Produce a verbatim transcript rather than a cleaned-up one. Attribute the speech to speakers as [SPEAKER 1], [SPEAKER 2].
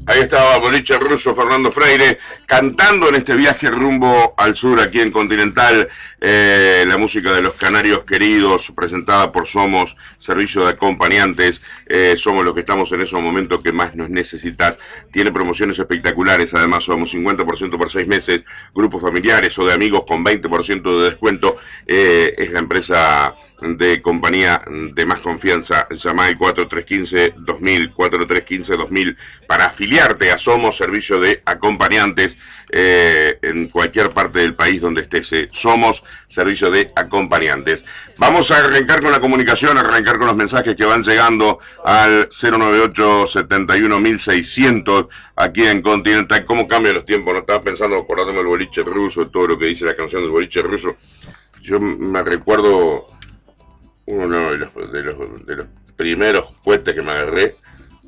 [SPEAKER 1] Ahí estaba Boliche Ruso, Fernando Freire, cantando en este viaje rumbo al sur, aquí en Continental, eh, la música de los Canarios Queridos, presentada por Somos, servicio de acompañantes. Eh, somos los que estamos en esos momentos que más nos necesitas. Tiene promociones espectaculares, además somos cincuenta por ciento por seis meses, grupos familiares o de amigos con veinte por ciento de descuento. Eh, es la empresa de compañía de más confianza. Llama al cuatro tres uno cinco dos mil, cuatro tres uno cinco dos mil para afiliarte a Somos, servicio de acompañantes eh, en cualquier parte del país donde estés. Eh. Somos, servicio de acompañantes. Vamos a arrancar con la comunicación, arrancar con los mensajes que van llegando al cero nueve ocho, setenta y uno, mil seiscientos aquí en Continental. ¿Cómo cambian los tiempos? No estaba pensando, acordándome del boliche ruso, todo lo que dice la canción del boliche ruso. Yo me recuerdo uno de los, de los, de los primeros puentes que me agarré,